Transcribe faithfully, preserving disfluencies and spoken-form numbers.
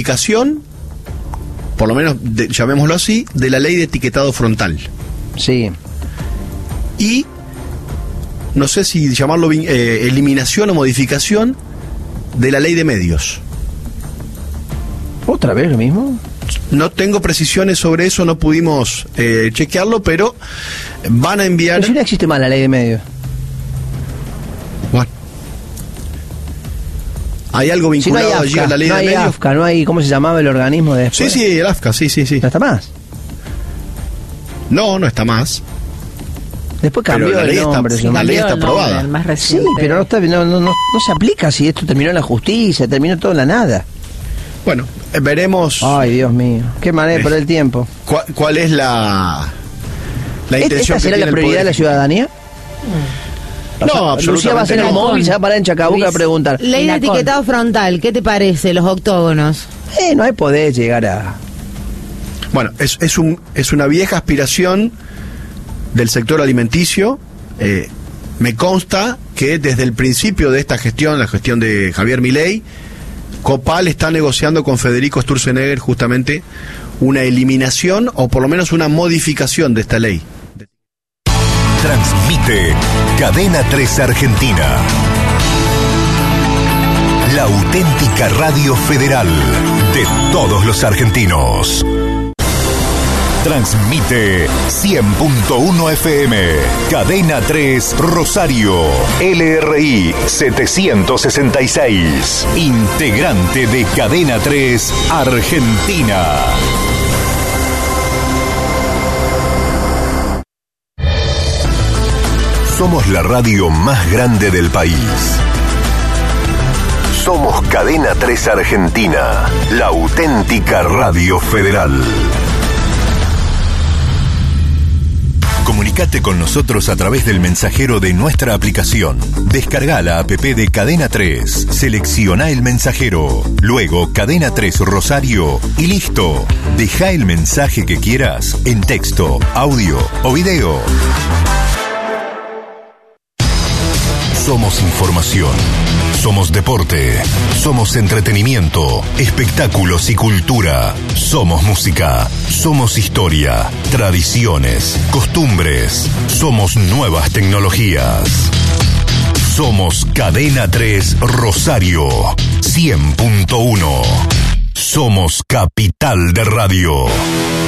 modificación, por lo menos de, llamémoslo así, de la ley de etiquetado frontal. Sí. Y no sé si llamarlo eh, eliminación o modificación de la ley de medios. ¿Otra vez lo mismo? No tengo precisiones sobre eso, no pudimos eh, chequearlo, pero van a enviar... Pero si no existe más la ley de medios. Bueno. ¿Hay algo vinculado si no hay allí AFCA, a la ley no de hay medios? AFCA, no hay, ¿cómo se llamaba el organismo de después? Sí, sí, el AFCA, sí, sí, sí. ¿No está más? No, no está más. Después cambió pero la ley el nombre. Está, la ley está aprobada. El más reciente. Sí, pero no, está, no, no, no, no se aplica si esto terminó en la justicia, terminó todo en la nada. Bueno, eh, veremos... Ay, Dios mío, qué manera de perder el tiempo. ¿Cuál, cuál es la, la intención ¿Esta será que la tiene prioridad de la ciudadanía? No, o sea, absolutamente Lucía va a hacer no. el móvil, se va a parar en Chacabuca a preguntar. Ley de etiquetado frontal, ¿qué te parece? Los octógonos. Eh, no hay poder llegar a... Bueno, es, es, un, es una vieja aspiración del sector alimenticio. Eh, me consta que desde el principio de esta gestión, la gestión de Javier Milei, Copal está negociando con Federico Sturzenegger justamente una eliminación o por lo menos una modificación de esta ley. Transmite Cadena tres Argentina, la auténtica radio federal de todos los argentinos. Transmite cien punto uno F M, Cadena tres Rosario, L R I setecientos sesenta y seis, integrante de Cadena tres Argentina. Somos la radio más grande del país. Somos Cadena tres Argentina, la auténtica radio federal. Comunicate con nosotros a través del mensajero de nuestra aplicación. Descarga la app de Cadena tres, selecciona el mensajero, luego Cadena tres Rosario y listo. Deja el mensaje que quieras en texto, audio o video. Somos información, somos deporte, somos entretenimiento, espectáculos y cultura, somos música, somos historia, tradiciones, costumbres, somos nuevas tecnologías. Somos Cadena tres Rosario, cien punto uno. Somos capital de radio.